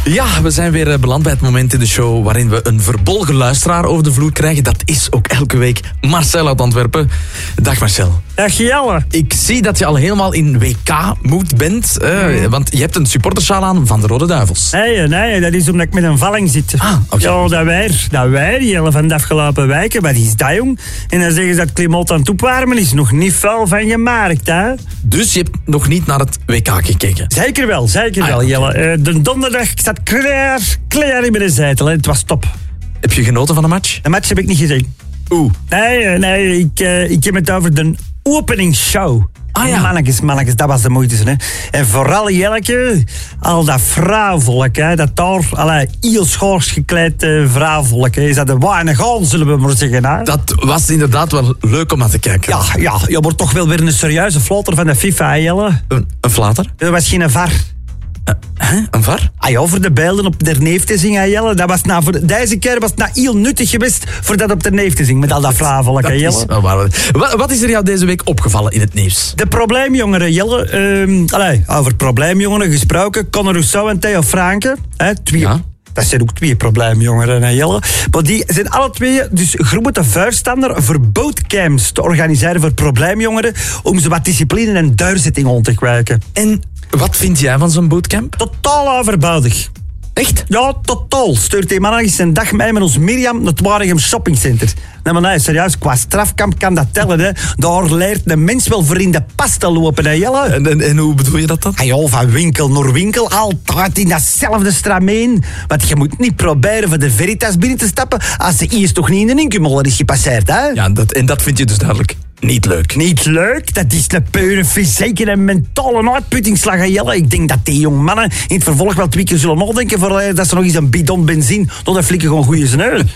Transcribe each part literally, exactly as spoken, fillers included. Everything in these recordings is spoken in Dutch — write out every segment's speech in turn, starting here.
Ja, we zijn weer beland bij het moment in de show waarin we een verbolgen luisteraar over de vloer krijgen. Dat is ook elke week Marcel uit Antwerpen. Dag Marcel. Dag Jelle. Ik zie dat je al helemaal in W K-moed bent, uh, mm. want je hebt een supportersjaal aan van de Rode Duivels. Nee, nee, dat is omdat ik met een valling zit. Ah, oké. Okay. Ja, dat weer, dat weer, Jelle, van de afgelopen weken. Wat is dat, jong? En dan zeggen ze dat het klimaat aan het opwarmen is. Nog niet veel van gemaakt, hè? Dus je hebt nog niet naar het W K gekeken? Zeker wel, zeker ah, wel, okay. Jelle. Uh, de donderdag, ik zat klaar, klaar in mijn zetel. Hè. Het was top. Heb je genoten van de match? De match heb ik niet gezien. Oeh. Nee, nee, ik, uh, ik heb het over de openingsshow. Ah ja. Mannetjes, mannetjes, dat was de moeite. Hè. En vooral Jelleke, al dat vrouwvolk, hè, dat daar, allee, heel schoors gekleed uh, vrouwvolk, hè, is dat de weinig aan, zullen we maar zeggen. Hè. Dat was inderdaad wel leuk om naar te kijken. Ja, ja, je wordt toch wel weer een serieuze flotter van de FIFA, hè, Jelle. Een, een flater? Dat was geen V A R. Uh, hè? Een V A R? Ah ja, voor de beelden op de neef te zingen, Jelle. Dat was nou voor, deze keer was het nou heel nuttig geweest voor dat op de neef te zingen, met al dat vrouwvolk, hè, Jelle. Wat, wat is er jou deze week opgevallen in het nieuws? De probleemjongeren, Jelle. Um, allee, over probleemjongeren gesproken. Conor Rousseau en Theo Franke. Hè, twee. Ja. Dat zijn ook twee probleemjongeren, hè, Jelle. Maar die zijn alle twee dus grote voorstander voor bootcamps te organiseren voor probleemjongeren, om ze wat discipline en duurzetting aan te kwijken. En wat vind jij van zo'n bootcamp? Totaal overbodig. Echt? Ja, totaal. Stuurt die man eens een dag mee met ons Mirjam naar het Waregem Shoppingcenter. Nee, maar nee, serieus, qua strafkamp kan dat tellen, hè. Daar leert een mens wel voor in de pas te lopen, hè, Jelle. En, en, en hoe bedoel je dat dan? Ah ja, van winkel naar winkel, altijd in datzelfde strameen. Want je moet niet proberen voor de Veritas binnen te stappen als ze eerst toch niet in de incumoller is gepasseerd, hè. Ja, dat, en dat vind je dus duidelijk niet leuk. Niet leuk? Dat is een pure fysieke en mentale uitputtingsslag, hè, Jelle. Ik denk dat die jonge mannen in het vervolg wel twee keer zullen nadenken voor dat ze nog eens een bidon benzine door de flikken gewoon goeie zijn.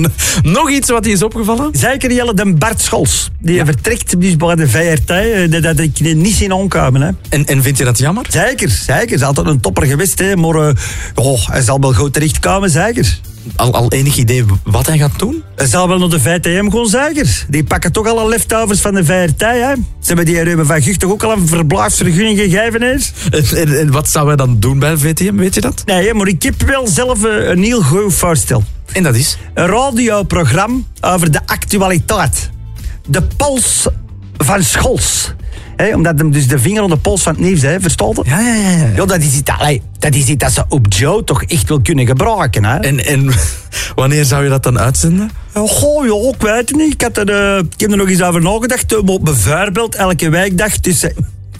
Nog iets wat je is opgevallen? Zeker, Jelle, de Bart Scholz. Die ja. vertrekt dus bij de V R T. Dat, dat ik niet zien aankomen. Hè. En, en vind je dat jammer? Zeker, zeker. Hij is altijd een topper geweest. Hè. Maar uh, oh, hij zal wel goed terechtkomen, zeker. Al, al enig idee wat hij gaat doen? Hij zal wel naar de V T M gewoon, zeker. Die pakken toch alle leftovers van de V R T. Hè. Ze hebben die Ruben van Gucht toch ook al een verblijfsvergunning gegeven. Hè. En, en, en wat zou hij dan doen bij de V T M, weet je dat? Nee, maar ik heb wel zelf een heel goed voorstel. En dat is? Een radioprogramma over de actualiteit. De pols van Scholz. He, omdat hem dus de vinger op de pols van het nieuws, he, verstaat het? Ja, ja, ja. ja. ja dat, is iets, allee, dat is iets dat ze op Joe toch echt wel kunnen gebruiken. Hè? En, en wanneer zou je dat dan uitzenden? Goh, ja, ik weet het niet. Ik, had er, uh, ik heb er nog eens over nagedacht. Uh, bijvoorbeeld elke weekdag tussen,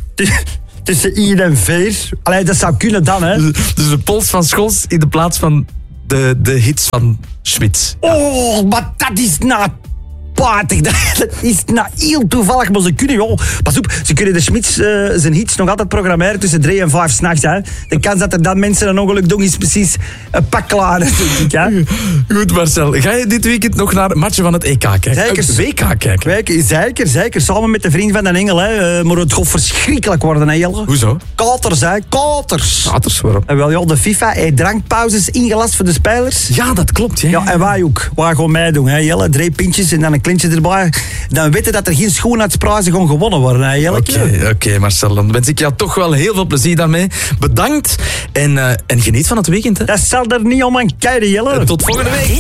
tussen één en vier. Allee, dat zou kunnen dan, hè. Dus, dus de pols van Scholz in de plaats van de, de hits van Schmitz. Ja. Oh, maar dat is nou... Paartig, dat is nou heel toevallig, maar ze kunnen, joh. Pas op, ze kunnen de Schmitz uh, zijn hits nog altijd programmeren tussen drie en vijf s'nachts. De kans dat er dan mensen een ongeluk doen is precies een pak klaar, denk ik. Hè? Goed, Marcel. Ga je dit weekend nog naar matchen van het E K kijken? Zeker. Het W K kijken? Zeker, zeker. Samen met de vriend van Den Engel. Hè. Uh, maar het gaat verschrikkelijk worden, hè, Jelle. Hoezo? Katers, hè. Katers. Katers, waarom? En wel, ja, de FIFA heeft drankpauzes ingelast voor de spelers. Ja, dat klopt. Ja, ja en wij ook. Wij gaan meedoen, hè, Jelle. Drie pintjes en dan een klintje erbij. Dan weten dat er geen schoonheidsprijzen gaan gewonnen worden, hè, Jelle. Oké, okay, okay, Marcel. Dan wens ik jou toch wel heel veel plezier daarmee. Bedankt en, uh, en geniet van het weekend, hè. Dat zal er niet om aan kijken, Jelle. En tot volgende week.